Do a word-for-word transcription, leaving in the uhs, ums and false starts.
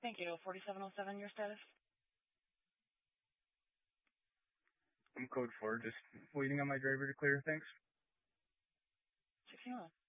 Thank you. forty-seven oh seven, your status? I'm code four, just waiting on my driver to clear, thanks. sixteen oh one.